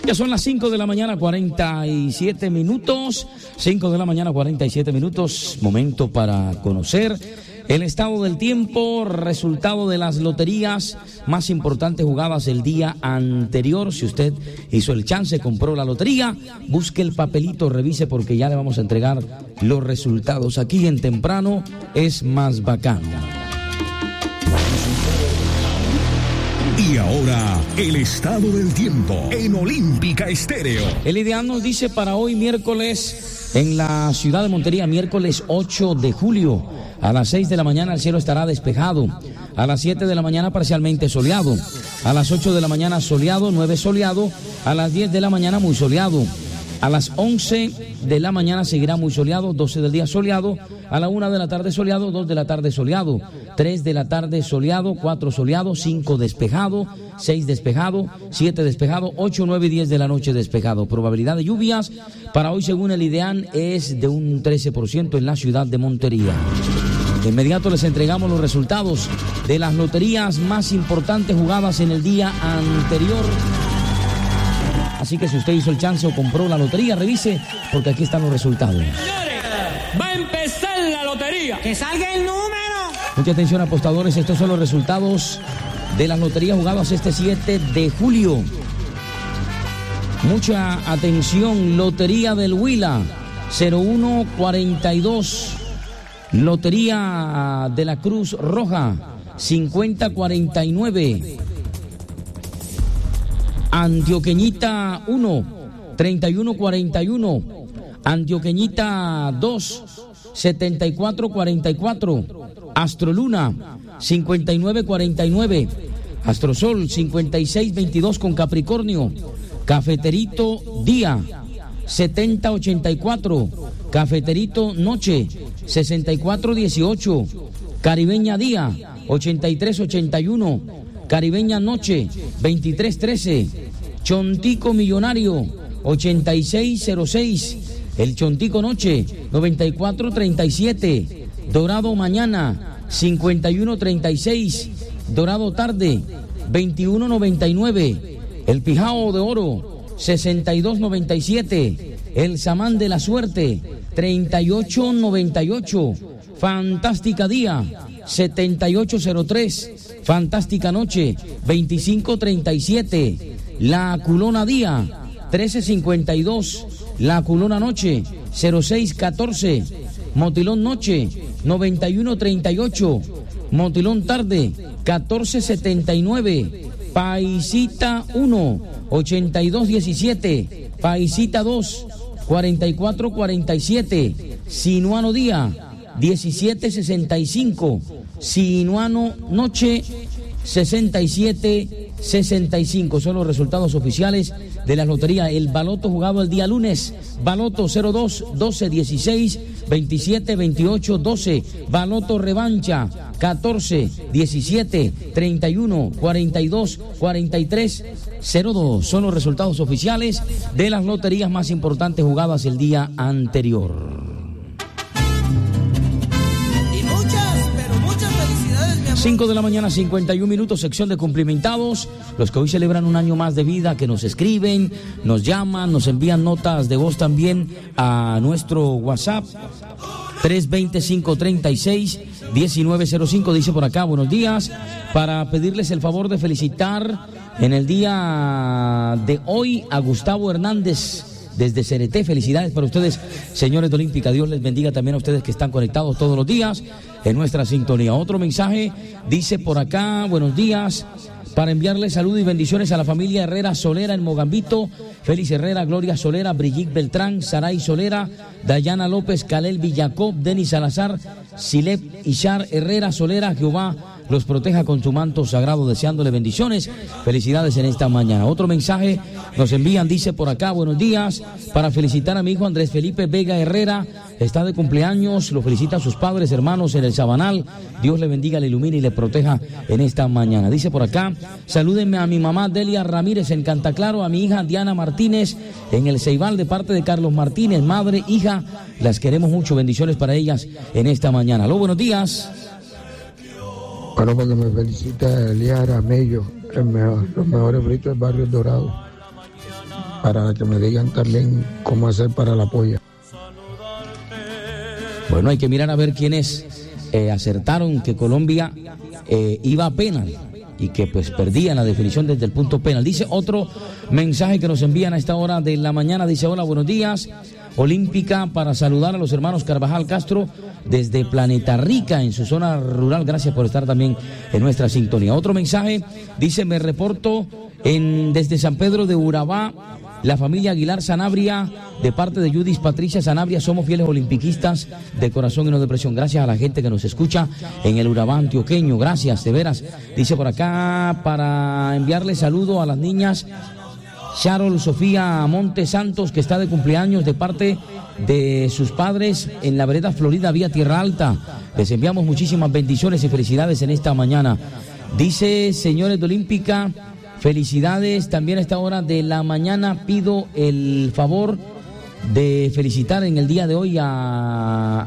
Ya son las 5 de la mañana, 47 minutos. 5 de la mañana, 47 minutos. Momento para conocer el estado del tiempo, resultado de las loterías más importantes jugadas el día anterior. Si usted hizo el chance, compró la lotería, busque el papelito, revise porque ya le vamos a entregar los resultados. Aquí en Temprano es más bacano. Y ahora, el estado del tiempo en Olímpica Estéreo. El ideal nos dice para hoy miércoles en la ciudad de Montería, miércoles 8 de julio. A las 6 de la mañana el cielo estará despejado. A las 7 de la mañana parcialmente soleado. A las 8 de la mañana soleado, 9 soleado. A las 10 de la mañana muy soleado. A las 11 de la mañana seguirá muy soleado, 12 del día soleado, a la 1 de la tarde soleado, 2 de la tarde soleado, 3 de la tarde soleado, 4 soleado, 5 despejado, 6 despejado, 7 despejado, 8, 9 y 10 de la noche despejado. Probabilidad de lluvias para hoy según el IDEAN es de un 13% en la ciudad de Montería. De inmediato les entregamos los resultados de las loterías más importantes jugadas en el día anterior. Así que si usted hizo el chance o compró la lotería, revise, porque aquí están los resultados. Señores, va a empezar la lotería. ¡Que salga el número! Mucha atención, apostadores, estos son los resultados de las loterías jugadas este 7 de julio. Mucha atención, Lotería del Huila, 0142. Lotería de la Cruz Roja, 5049. Antioqueñita 1, 3141. Antioqueñita 2, 7444. Astroluna, 5949. Astrosol, 5622 con Capricornio. Cafeterito Día, 7084. Cafeterito Noche, 6418. Caribeña Día, 8381. Caribeña Noche, 2313. Chontico Millonario, 8606. El Chontico Noche, 9437. Dorado Mañana, 5136. Dorado Tarde, 2199. El Pijao de Oro, 6297. El Samán de la Suerte, 3898. Fantástica Día, 7803. Fantástica Noche, 2537. La Culona Día, 1352. La Culona Noche, 0614. Motilón Noche, 9138. Motilón Tarde, 1479. Paisita 1, 8217. Paisita 2, 4447. Sinuano Día, 1765. Sinuano Noche, 6765. Son los resultados oficiales de la lotería. El baloto jugado el día lunes. Baloto 02, 12, 16, 27, 28, 12. Baloto revancha 14, 17, 31, 42, 43, 02. Son los resultados oficiales de las loterías más importantes jugadas el día anterior. 5 de la mañana, 51 minutos, sección de cumplimentados. Los que hoy celebran un año más de vida, que nos escriben, nos llaman, nos envían notas de voz también a nuestro WhatsApp 320-536-1905. Dice por acá, buenos días, para pedirles el favor de felicitar en el día de hoy a Gustavo Hernández desde Cereté. Felicidades para ustedes, señores de Olímpica. Dios les bendiga también a ustedes que están conectados todos los días en nuestra sintonía. Otro mensaje dice por acá, buenos días, para enviarle salud y bendiciones a la familia Herrera Solera en Mogambito. Félix Herrera, Gloria Solera, Brigitte Beltrán, Saray Solera, Dayana López, Calel Villacob, Denis Salazar, Silep Ishar Herrera Solera. Jehová los proteja con su manto sagrado, deseándole bendiciones. Felicidades en esta mañana. Otro mensaje nos envían, dice por acá, buenos días, para felicitar a mi hijo Andrés Felipe Vega Herrera, está de cumpleaños, lo felicita a sus padres, hermanos en el Sabanal. Dios le bendiga, le ilumine y le proteja en esta mañana. Dice por acá, salúdenme a mi mamá Delia Ramírez en Cantaclaro, a mi hija Diana Martínez en el Ceibal de parte de Carlos Martínez, madre, hija, las queremos mucho, bendiciones para ellas en esta mañana. Aló, buenos días. Bueno, porque me felicita Eliara Mello, los mejores fritos del barrio Dorado. para que me digan también cómo hacer para la polla. Bueno, hay que mirar a ver quiénes acertaron que Colombia iba a penal y que pues perdían la definición desde el punto penal. Dice otro mensaje que nos envían a esta hora de la mañana, dice: hola, buenos días, Olímpica, para saludar a los hermanos Carvajal Castro desde Planeta Rica, en su zona rural, gracias por estar también en nuestra sintonía. Otro mensaje dice: me reporto desde San Pedro de Urabá, la familia Aguilar Sanabria, de parte de Judith Patricia Sanabria, somos fieles olimpiquistas de corazón y no de presión. Gracias a la gente que nos escucha en el Urabá antioqueño, gracias, de veras. Dice por acá, para enviarle saludo a las niñas Charol Sofía Montes Santos, que está de cumpleaños, de parte de sus padres en la vereda Florida, vía Tierra Alta. Les enviamos muchísimas bendiciones y felicidades en esta mañana. Dice: señores de Olímpica, felicidades. También a esta hora de la mañana pido el favor de felicitar en el día de hoy a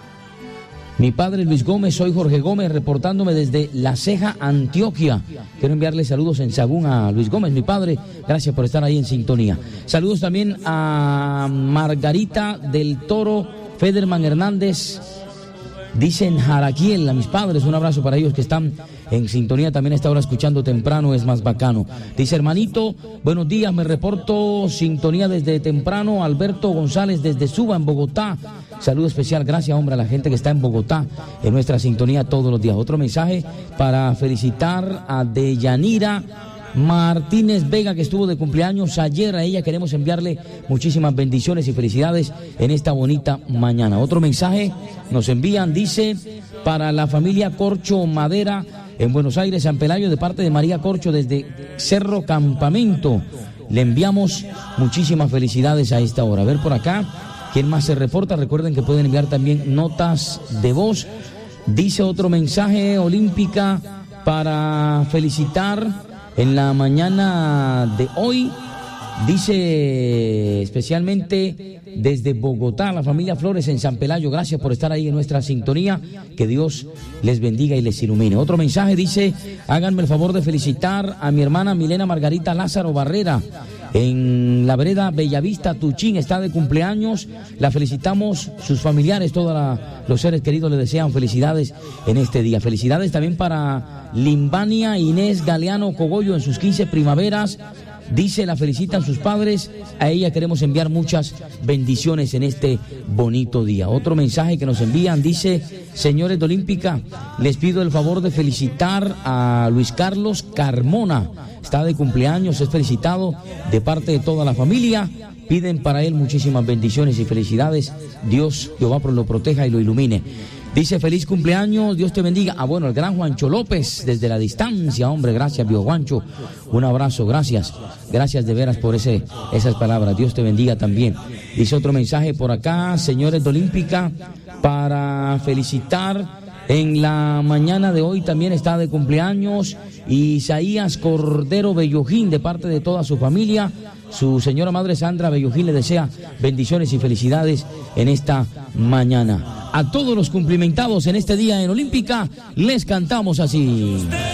mi padre Luis Gómez. Soy Jorge Gómez, reportándome desde La Ceja, Antioquia. Quiero enviarle saludos en Sagún a Luis Gómez, mi padre. Gracias por estar ahí en sintonía. Saludos también a Margarita del Toro, Federman Hernández, dicen Jaraquiel, a mis padres. Un abrazo para ellos que están en sintonía también a esta hora escuchando temprano, es más bacano. Dice: hermanito, buenos días, me reporto sintonía desde temprano. Alberto González desde Suba, en Bogotá. Saludo especial, gracias, hombre, a la gente que está en Bogotá en nuestra sintonía todos los días. Otro mensaje para felicitar a Deyanira Martínez Vega, que estuvo de cumpleaños ayer. A ella queremos enviarle muchísimas bendiciones y felicidades en esta bonita mañana. Otro mensaje nos envían, dice: para la familia Corcho Madera en Buenos Aires, San Pelayo, de parte de María Corcho desde Cerro Campamento. Le enviamos muchísimas felicidades a esta hora. A ver por acá, ¿quién más se reporta? Recuerden que pueden enviar también notas de voz. Dice otro mensaje: Olímpica, para felicitar en la mañana de hoy, dice especialmente desde Bogotá, la familia Flores en San Pelayo. Gracias por estar ahí en nuestra sintonía. Que Dios les bendiga y les ilumine. Otro mensaje dice: háganme el favor de felicitar a mi hermana Milena Margarita Lázaro Barrera en la vereda Bellavista, Tuchín. Está de cumpleaños. La felicitamos, sus familiares, todos los seres queridos le desean felicidades en este día. Felicidades también para Limbania Inés Galeano Cogollo en sus 15 primaveras. Dice, la felicitan sus padres. A ella queremos enviar muchas bendiciones en este bonito día. Otro mensaje que nos envían dice: señores de Olímpica, les pido el favor de felicitar a Luis Carlos Carmona. Está de cumpleaños, es felicitado de parte de toda la familia. Piden para él muchísimas bendiciones y felicidades. Dios, Jehová, lo proteja y lo ilumine. Dice: feliz cumpleaños, Dios te bendiga. Ah, bueno, el gran Juancho López, desde la distancia, hombre, gracias, viejo Juancho. Un abrazo, gracias. Gracias de veras por esas palabras. Dios te bendiga también. Dice otro mensaje por acá: señores de Olímpica, para felicitar en la mañana de hoy también está de cumpleaños Isaías Cordero Bellojín, de parte de toda su familia. Su señora madre Sandra Bellojín le desea bendiciones y felicidades en esta mañana. A todos los cumplimentados en este día en Olímpica, les cantamos así.